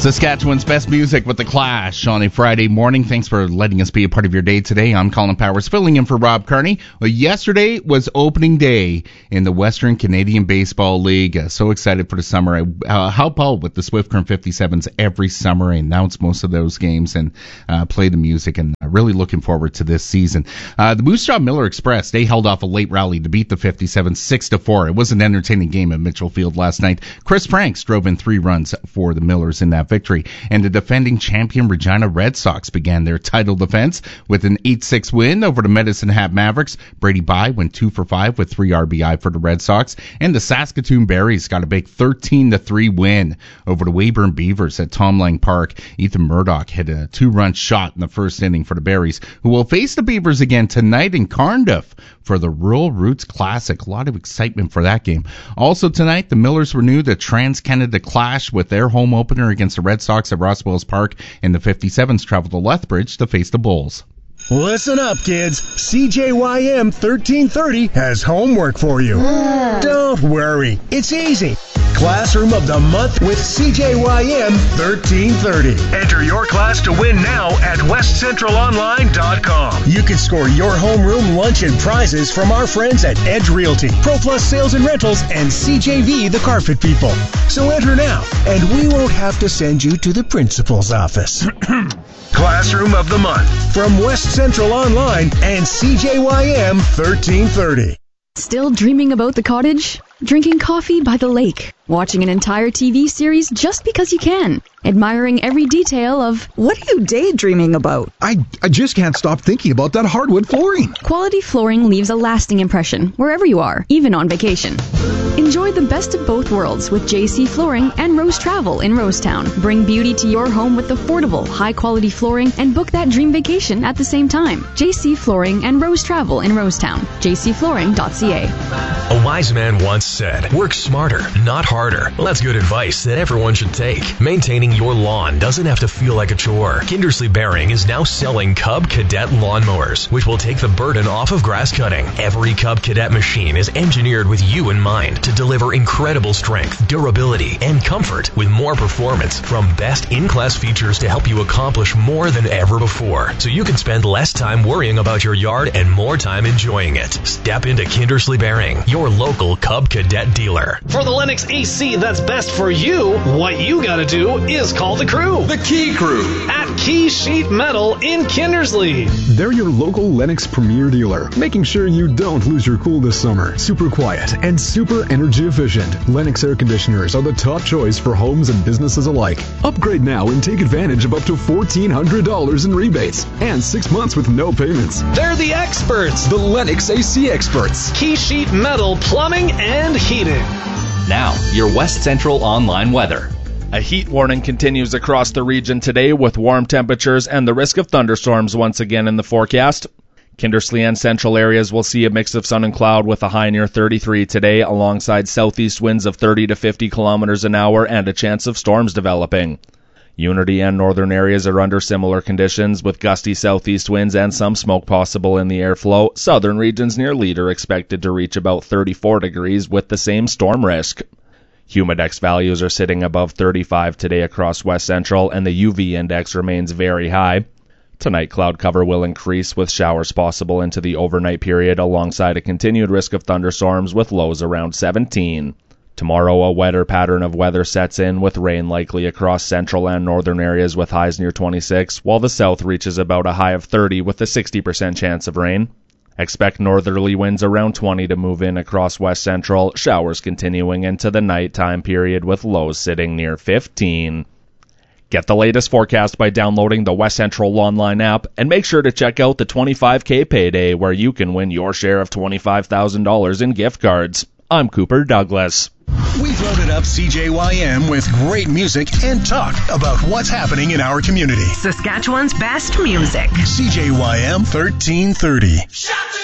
Saskatchewan's best music with The Clash on a Friday morning. Thanks for letting us be a part of your day today. I'm Colin Powers, filling in for Rob Carney. Well, yesterday was opening day in the Western Canadian Baseball League. So excited for the summer. I help out with the Swift Current 57s every summer. I announce most of those games and play the music, and really looking forward to this season. The Moose Jaw Miller Express, they held off a late rally to beat the 57s 6-4. It was an entertaining game at Mitchell Field last night. Chris Franks drove in 3 runs for the Millers in that victory. And the defending champion Regina Red Sox began their title defense with an 8-6 win over the Medicine Hat Mavericks. Brady Bye went 2 for 5 with 3 RBI for the Red Sox. And the Saskatoon Berries got a big 13-3 win over the Weyburn Beavers at Tom Lang Park. Ethan Murdoch hit a 2-run shot in the first inning for the Berries, who will face the Beavers again tonight in Cardiff for the Rural Roots Classic. A lot of excitement for that game. Also tonight, the Millers renew the Trans-Canada Clash with their home opener against the Red Sox at Ross Wells Park, and the 57s travel to Lethbridge to face the Bulls. Listen up, kids. CJYM 1330 has homework for you. Don't worry. It's easy. Classroom of the Month with CJYM 1330. Enter your class to win now at westcentralonline.com. You can score your homeroom lunch and prizes from our friends at Edge Realty, Pro Plus Sales and Rentals, and CJV the Carpet People. So enter now, and we won't have to send you to the principal's office. Classroom of the Month from West Central Online and CJYM 1330. Still dreaming about the cottage? Drinking coffee by the lake? Watching an entire TV series just because you can? Admiring every detail of... What are you daydreaming about? I just can't stop thinking about that hardwood flooring. Quality flooring leaves a lasting impression wherever you are, even on vacation. Enjoy the best of both worlds with JC Flooring and Rose Travel in Rosetown. Bring beauty to your home with affordable, high-quality flooring and book that dream vacation at the same time. JC Flooring and Rose Travel in Rosetown. jcflooring.ca. A wise man once said, work smarter, not harder. Well, that's good advice that everyone should take. Maintaining your lawn doesn't have to feel like a chore. Kindersley Bearing is now selling Cub Cadet lawnmowers, which will take the burden off of grass cutting. Every Cub Cadet machine is engineered with you in mind to deliver incredible strength, durability, and comfort with more performance from best in-class features to help you accomplish more than ever before. So you can spend less time worrying about your yard and more time enjoying it. Step into Kindersley Bearing, your local Cub Cadet dealer. For the Lennox AC that's best for you, what you gotta do is call the crew. The Key Crew at Key Sheet Metal in Kindersley. They're your local Lennox Premier dealer, making sure you don't lose your cool this summer. Super quiet and super energy efficient. Lennox air conditioners are the top choice for homes and businesses alike. Upgrade now and take advantage of up to $1,400 in rebates and 6 months with no payments. They're the experts. The Lennox AC experts. Key Sheet Metal Plumbing and Heating. Now, your West Central Online weather. A heat warning continues across the region today with warm temperatures and the risk of thunderstorms once again in the forecast. Kindersley and central areas will see a mix of sun and cloud with a high near 33 today, alongside southeast winds of 30 to 50 kilometers an hour and a chance of storms developing. Unity and northern areas are under similar conditions with gusty southeast winds and some smoke possible in the airflow. Southern regions near Leader expected to reach about 34 degrees with the same storm risk. Humidex values are sitting above 35 today across West Central, and the UV index remains very high. Tonight, cloud cover will increase with showers possible into the overnight period, alongside a continued risk of thunderstorms with lows around 17. Tomorrow, a wetter pattern of weather sets in with rain likely across central and northern areas with highs near 26, while the south reaches about a high of 30 with a 60% chance of rain. Expect northerly winds around 20 to move in across West Central, showers continuing into the nighttime period with lows sitting near 15. Get the latest forecast by downloading the West Central Online app, and make sure to check out the 25K Payday where you can win your share of $25,000 in gift cards. I'm Cooper Douglas. We've loaded up CJYM with great music and talk about what's happening in our community. Saskatchewan's best music. CJYM 1330.